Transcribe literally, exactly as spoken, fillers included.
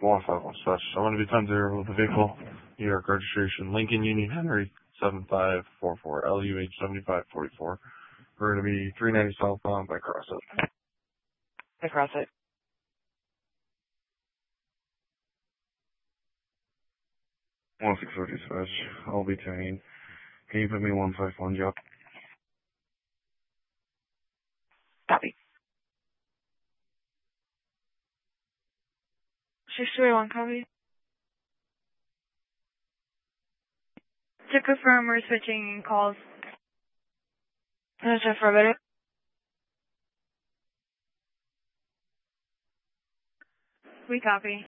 one five one special. I'm going to be ten zero with the vehicle. New York registration, Lincoln Union Henry, seven five four four, L U H seven five four four. We're going to be three ninety southbound by Crossett. By Crossett. one six four dispatch. I'll be turning. Can you put me one five one job? Copy. six two eight one, copy. To confirm, we're switching calls. That's for a minute. We copy.